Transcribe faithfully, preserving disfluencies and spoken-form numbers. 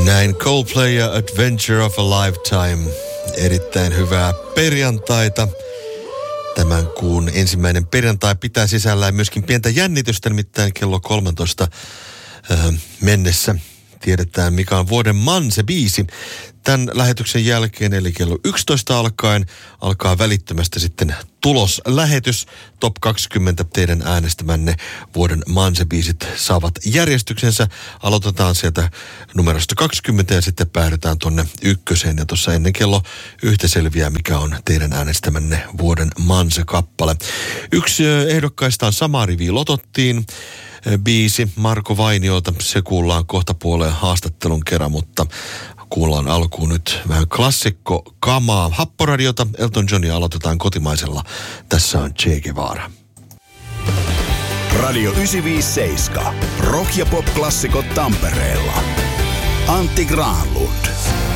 Näin Coldplay ja Adventure of a Lifetime. Erittäin hyvää perjantaita. Tämän kuun ensimmäinen perjantai pitää sisällään myöskin pientä jännitystä, nimittäin kello kolmetoista äh, mennessä. Tiedetään, mikä on vuoden Manse-biisi. Tämän lähetyksen jälkeen, eli kello yksitoista alkaen, alkaa välittömästi sitten tuloslähetys. Top kaksikymmentä teidän äänestämänne vuoden Manse-biisit saavat järjestyksensä. Aloitetaan sieltä numerosta kaksikymmentä ja sitten päädytään tuonne ykköseen. Ja tuossa ennen kello yhtä selviää, mikä on teidän äänestämänne vuoden Manse-kappale. Yksi ehdokkaista on Sama rivi lotottiin. Biisi Marko Vainiolta. Se kuullaan kohta puoleen haastattelun kerran, mutta kuullaan alkuun nyt vähän klassikko kamaa. Happoradiota, Elton Johnia aloitetaan kotimaisella. Tässä on Che Guevara. Radio yhdeksänsataaviisikymmentäseitsemän. Rock- ja pop-klassikot Tampereella. Antti Granlund.